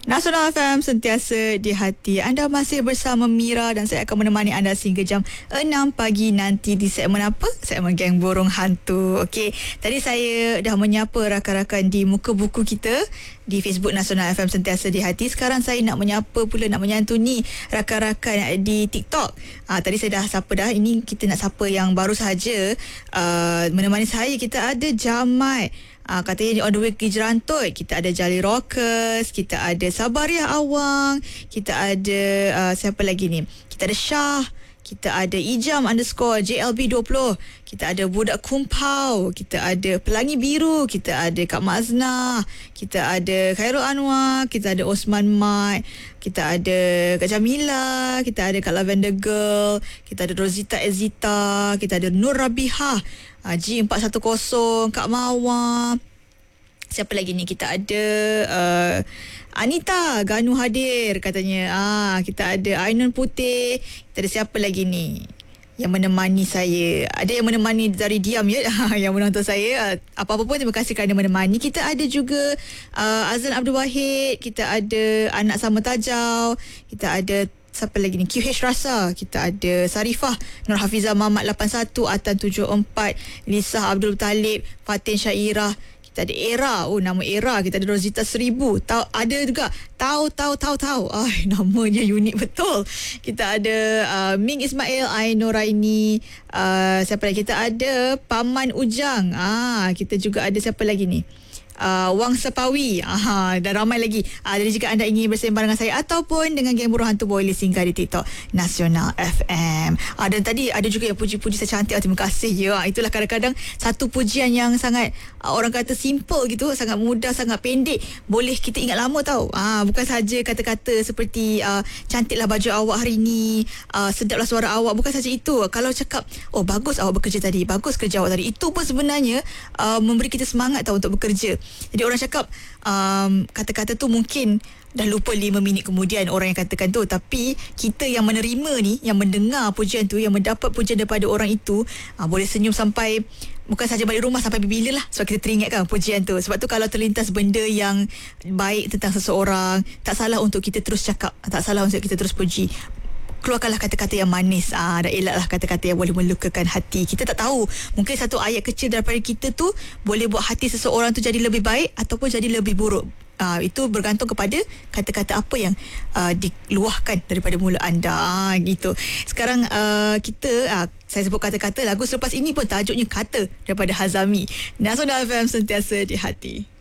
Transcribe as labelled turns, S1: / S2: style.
S1: Nasional FM sentiasa di hati. Anda masih bersama Mira dan saya akan menemani anda sehingga jam 6 pagi nanti di segmen apa? Segmen Geng Borong Hantu. Okey, tadi saya dah menyapa rakan-rakan di muka buku kita di Facebook Nasional FM sentiasa di hati. Sekarang saya nak menyapa pula, nak menyantuni rakan-rakan di TikTok. Tadi saya dah sapa dah. Ini kita nak sapa yang baru sahaja menemani saya. Kita ada Jamai. Katanya on the way ke Jerantut. Kita ada Jali Rockers, kita ada Sabariah Awang, kita ada siapa lagi ni? Kita ada Syah, kita ada Ijam _JLB20, kita ada Budak Kumpau, kita ada Pelangi Biru, kita ada Kak Mazna, kita ada Khairul Anwar, kita ada Osman Mat, kita ada Kak Jamila, kita ada Kak Lavender Girl, kita ada Rosita Ezita, kita ada Nur Rabihah, G410, Kak Mawar. Siapa lagi ni? Kita ada Anita Ganu hadir katanya. Kita ada Ainun Putih. Kita ada siapa lagi ni yang menemani saya? Ada yang menemani dari diam ya. Yang menonton saya. Apa-apa pun terima kasih kerana menemani. Kita ada juga Azlan Abdul Wahid. Kita ada Anak Sama Tajau. Kita ada siapa lagi ni? QH Rasa. Kita ada Sarifah Nur Hafizah Mamat 81, Atan 74, Lisa Abdul Talib, Fatin Syairah. Kita ada Era. Nama Era. Kita ada Rosita 1000. Ada juga Tahu. Namanya unik betul. Kita ada Ming Ismail, Ainur Raini. Siapa lagi? Kita ada Paman Ujang. Kita juga ada siapa lagi ni? Wang Sepawi. Dan ramai lagi. Jadi jika anda ingin bersembang dengan saya ataupun dengan Geng Borong Hantu, boleh singgah di TikTok Nasional FM. Dan tadi ada juga yang puji-puji saya cantik. Terima kasih ya. Itulah kadang-kadang satu pujian yang sangat orang kata simple gitu, sangat mudah, sangat pendek, boleh kita ingat lama tau. Bukan saja kata-kata seperti cantiklah baju awak hari ni, sedaplah suara awak. Bukan saja itu. Kalau cakap bagus awak bekerja tadi, bagus kerja awak tadi, itu pun sebenarnya memberi kita semangat tau untuk bekerja. Jadi orang cakap kata-kata tu mungkin dah lupa 5 minit kemudian orang yang katakan tu, tapi kita yang menerima ni, yang mendengar pujian tu, yang mendapat pujian daripada orang itu, boleh senyum sampai, bukan saja balik rumah, sampai bila lah, sebab kita teringatkan pujian tu. Sebab tu kalau terlintas benda yang baik tentang seseorang, tak salah untuk kita terus cakap, tak salah untuk kita terus puji. Keluarkanlah kata-kata yang manis, dan elaklah kata-kata yang boleh melukakan hati. Kita tak tahu, mungkin satu ayat kecil daripada kita tu boleh buat hati seseorang tu jadi lebih baik ataupun jadi lebih buruk. Itu bergantung kepada kata-kata apa yang dikeluarkan daripada mulut anda. Gitu. Sekarang kita saya sebut kata-kata, lagu selepas ini pun tajuknya Kata daripada Hazami. Nasional FM sentiasa di hati.